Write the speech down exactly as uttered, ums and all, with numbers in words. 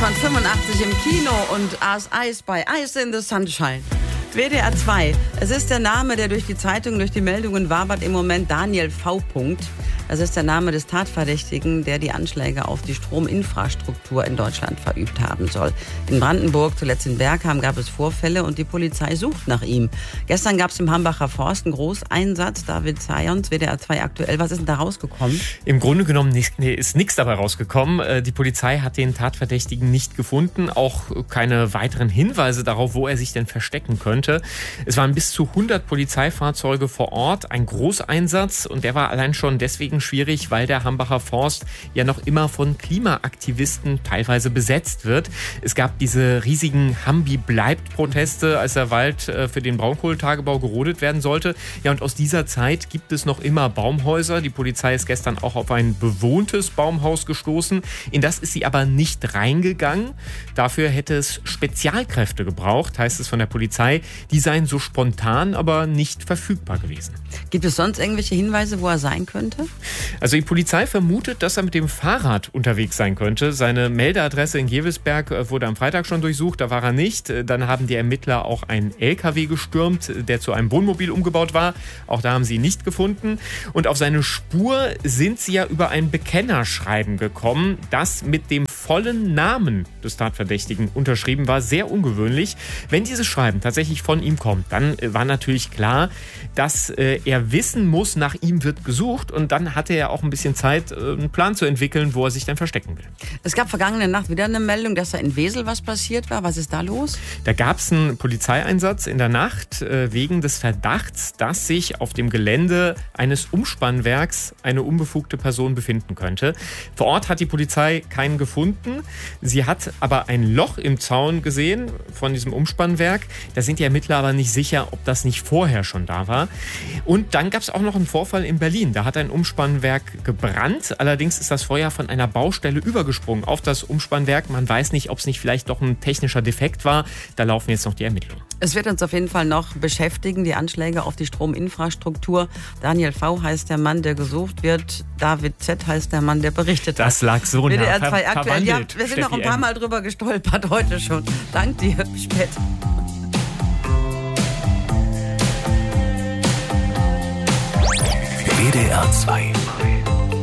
fünfundachtzig im Kino und As Eis bei Ice in the Sunshine. W D R zwei. Es ist der Name, der durch die Zeitungen, durch die Meldungen wabert im Moment, Daniel V. Das ist der Name des Tatverdächtigen, der die Anschläge auf die Strominfrastruktur in Deutschland verübt haben soll. In Brandenburg, zuletzt in Bergheim, gab es Vorfälle und die Polizei sucht nach ihm. Gestern gab es im Hambacher Forst einen Großeinsatz. David Zayons, W D R zwei aktuell. Was ist denn da rausgekommen? Im Grunde genommen nicht, nee, ist nichts dabei rausgekommen. Die Polizei hat den Tatverdächtigen nicht gefunden. Auch keine weiteren Hinweise darauf, wo er sich denn verstecken könnte. Es waren bis zu hundert Polizeifahrzeuge vor Ort. Ein Großeinsatz. Und der war allein schon deswegen schwierig, weil der Hambacher Forst ja noch immer von Klimaaktivisten teilweise besetzt wird. Es gab diese riesigen Hambi-bleibt-Proteste, als der Wald für den Braunkohletagebau gerodet werden sollte. Ja, und aus dieser Zeit gibt es noch immer Baumhäuser. Die Polizei ist gestern auch auf ein bewohntes Baumhaus gestoßen. In das ist sie aber nicht reingegangen. Dafür hätte es Spezialkräfte gebraucht, heißt es von der Polizei. Die seien so spontan, aber nicht verfügbar gewesen. Gibt es sonst irgendwelche Hinweise, wo er sein könnte? Also die Polizei vermutet, dass er mit dem Fahrrad unterwegs sein könnte. Seine Meldeadresse in Gevelsberg wurde am Freitag schon durchsucht, da war er nicht. Dann haben die Ermittler auch einen L K W gestürmt, der zu einem Wohnmobil umgebaut war. Auch da haben sie ihn nicht gefunden. Und auf seine Spur sind sie ja über ein Bekennerschreiben gekommen, das mit dem vollen Namen des Tatverdächtigen unterschrieben war. Sehr ungewöhnlich. Wenn dieses Schreiben tatsächlich von ihm kommt, dann war natürlich klar, dass er wissen muss, nach ihm wird gesucht. Und dann hatte er auch ein bisschen Zeit, einen Plan zu entwickeln, wo er sich dann verstecken will. Es gab vergangene Nacht wieder eine Meldung, dass da in Wesel was passiert war. Was ist da los? Da gab es einen Polizeieinsatz in der Nacht wegen des Verdachts, dass sich auf dem Gelände eines Umspannwerks eine unbefugte Person befinden könnte. Vor Ort hat die Polizei keinen gefunden. Sie hat aber ein Loch im Zaun gesehen von diesem Umspannwerk. Da sind die Ermittler aber nicht sicher, ob das nicht vorher schon da war. Und dann gab es auch noch einen Vorfall in Berlin. Da hat ein Umspannwerk gebrannt. Allerdings ist das Feuer von einer Baustelle übergesprungen auf das Umspannwerk. Man weiß nicht, ob es nicht vielleicht doch ein technischer Defekt war. Da laufen jetzt noch die Ermittlungen. Es wird uns auf jeden Fall noch beschäftigen, die Anschläge auf die Strominfrastruktur. Daniel V. heißt der Mann, der gesucht wird. David Z. heißt der Mann, der berichtet hat. Das lag so nah W D R zwei ver- aktuell. Ja, wir sind Steffi noch ein paar M. Mal drüber gestolpert heute schon. Dank dir. Bis später. W D R zwei.